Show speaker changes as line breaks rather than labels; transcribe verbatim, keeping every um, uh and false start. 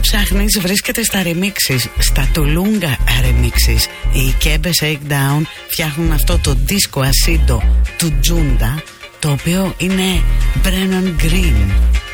ψάχνεις βρίσκεται στα remixes, στα Τουλούγκα remixes. Οι Kebe Shakedown φτιάχνουν αυτό το disco ασίντο του Τζούντα, το οποίο είναι Brennan Green.